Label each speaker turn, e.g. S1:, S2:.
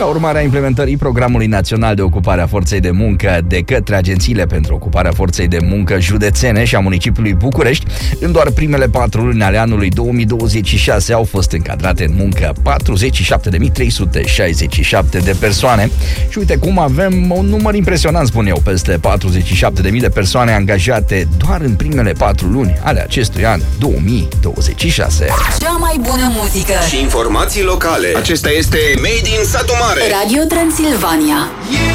S1: Ca urmare a implementării Programului Național de Ocupare a Forței de Muncă de către agențiile pentru ocuparea forței de muncă județene și a municipiului București, în doar primele 4 luni ale anului 2026 au fost încadrate în muncă 47.367 de persoane. Și uite cum avem un număr impresionant, spun eu, peste 47.000 de persoane angajate doar în primele 4 luni ale acestui an 2026.
S2: Cea mai bună muzică
S3: și informații locale. Acesta este Made in Satu Mare,
S2: Radio Transilvania.